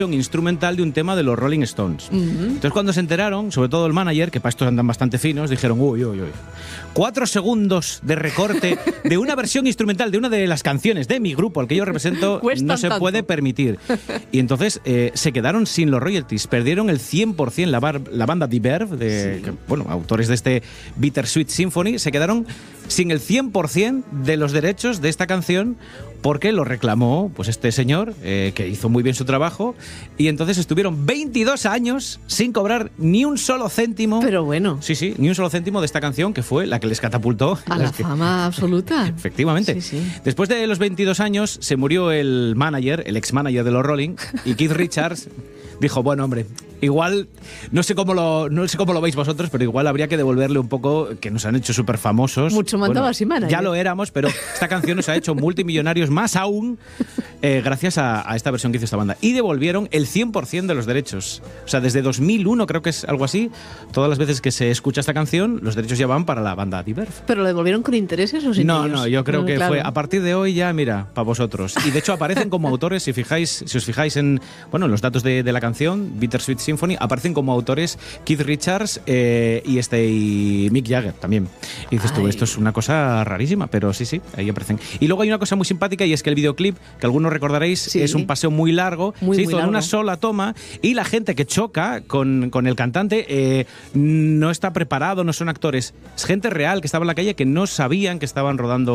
instrumental de un tema de los Rolling Stones. Entonces, cuando se enteraron, sobre todo el manager, que para estos andan bastante finos, dijeron, uy, 4 segundos de recorte de una versión instrumental de una de las canciones de mi grupo, al que yo represento, no se puede permitir. Y entonces se quedaron sin los royalties, perdieron el 100%, la banda The Verve, autores de este Bittersweet Symphony, se quedaron sin el 100% de los derechos de esta canción, porque lo reclamó pues este señor, que hizo muy bien su trabajo, y entonces estuvieron 22 años sin cobrar ni un solo céntimo. Pero bueno. Sí, ni un solo céntimo de esta canción, que fue la que les catapultó a la fama absoluta. Efectivamente. Sí. Después de los 22 años se murió el manager, el ex-manager de los Rolling, y Keith Richards dijo, bueno, hombre, igual, no sé cómo lo veis vosotros, pero igual habría que devolverle un poco, que nos han hecho súper famosos. Mucho mandaba así, manager. Ya lo éramos, pero esta canción nos ha hecho multimillonarios más aún, gracias a esta versión que hizo esta banda. Y devolvieron el 100% de los derechos. O sea, desde 2001, creo que es algo así, todas las veces que se escucha esta canción, los derechos ya van para la banda The Verve. ¿Pero lo devolvieron con intereses o sin ellos? No, yo creo que fue, a partir de hoy ya, mira, para vosotros. Y de hecho aparecen como autores, si os fijáis en los datos de la canción, Bittersweet Symphony, aparecen como autores Keith Richards y Mick Jagger también. Y dices tú, esto es una cosa rarísima, pero sí, ahí aparecen. Y luego hay una cosa muy simpática, y es que el videoclip, que algunos recordaréis, es un paseo muy largo, se hizo en una sola toma, y la gente que choca con el cantante no está preparado, no son actores, es gente real que estaba en la calle, que no sabían que estaban rodando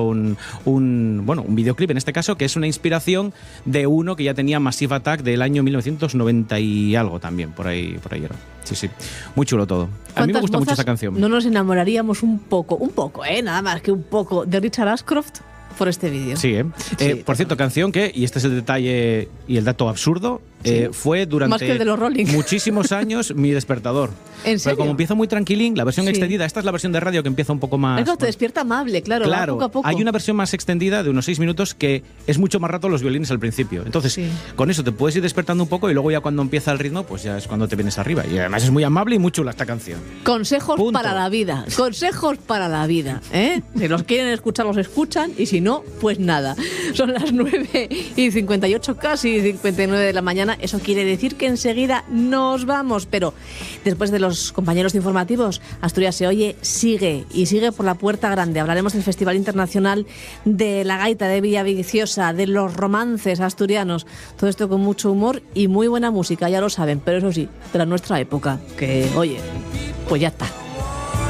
un videoclip, en este caso, que es una inspiración de uno que ya tenía Massive Attack del año 1990 y algo también, por ahí era. Sí, muy chulo todo. A mí me gusta mucho esta canción. No nos enamoraríamos un poco, nada más que un poco, de Richard Ashcroft por este vídeo. Sí, por cierto, canción que, y este es el detalle y el dato absurdo, fue durante más que el de los Rolling. Muchísimos años mi despertador. ¿En serio? Pero como empieza muy tranquilín, la versión extendida, esta es la versión de radio que empieza un poco más... Claro, te despierta amable, claro, va poco a poco. Hay una versión más extendida de unos 6 minutos que es mucho más rato los violines al principio. Entonces, con eso te puedes ir despertando un poco, y luego ya cuando empieza el ritmo, pues ya es cuando te vienes arriba. Y además es muy amable y muy chula esta canción. Consejos para la vida. Consejos para la vida, ¿eh? Si los quieren escuchar, los escuchan, y si no, pues nada. Son las 9:58, casi 59 de la mañana. Eso quiere decir que enseguida nos vamos, pero después de los compañeros informativos, Asturias se oye sigue por la puerta grande. Hablaremos del Festival Internacional de la Gaita de Villaviciosa, de los romances asturianos, todo esto con mucho humor y muy buena música, ya lo saben, pero eso sí, de la nuestra época, que oye, pues ya está.